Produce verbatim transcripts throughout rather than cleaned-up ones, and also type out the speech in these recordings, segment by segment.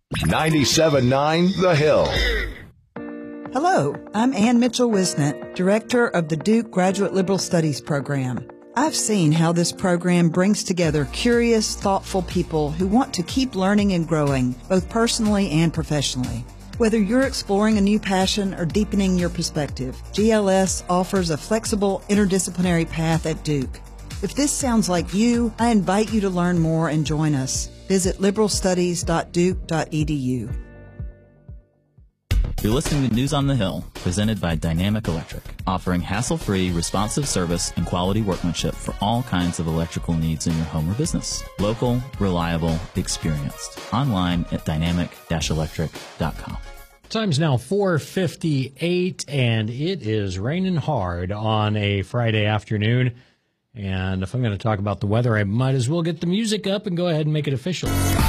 ninety-seven point nine The Hill. Hello, I'm Ann Mitchell-Wisnett, Director of the Duke Graduate Liberal Studies Program. I've seen how this program brings together curious, thoughtful people who want to keep learning and growing, both personally and professionally. Whether you're exploring a new passion or deepening your perspective, G L S offers a flexible, interdisciplinary path at Duke. If this sounds like you, I invite you to learn more and join us. Visit liberal studies dot duke dot e d u. You're listening to News on the Hill, presented by Dynamic Electric, offering hassle-free, responsive service and quality workmanship for all kinds of electrical needs in your home or business. Local, reliable, experienced. Online at dynamic dash electric dot com. Time's now four fifty-eight, and it is raining hard on a Friday afternoon. And if I'm going to talk about the weather, I might as well get the music up and go ahead and make it official.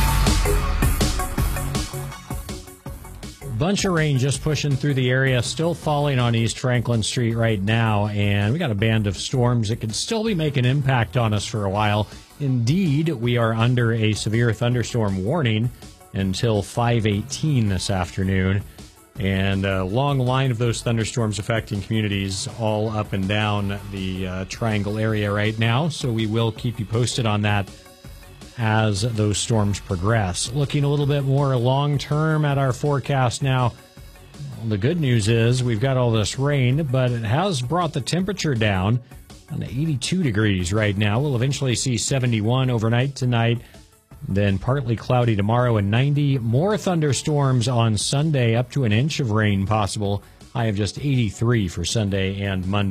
Bunch of rain just pushing through the area, still falling on East Franklin Street right now, and we got a band of storms that could still be making an impact on us for a while. Indeed, we are under a severe thunderstorm warning until five eighteen this afternoon, and a long line of those thunderstorms affecting communities all up and down the uh, Triangle area right now, so we will keep you posted on that as those storms progress. Looking a little bit more long-term at our forecast now, well, the good news is we've got all this rain, but it has brought the temperature down on eighty-two degrees right now. We'll eventually see seventy-one overnight tonight, then partly cloudy tomorrow and ninety. More thunderstorms on Sunday, up to an inch of rain possible. High of just eighty-three for Sunday and Monday.